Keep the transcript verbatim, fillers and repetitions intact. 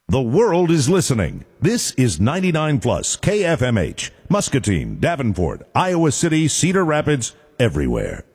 The world is listening. This is ninety-nine plus K F M H, Muscatine, Davenport, Iowa City, Cedar Rapids, everywhere.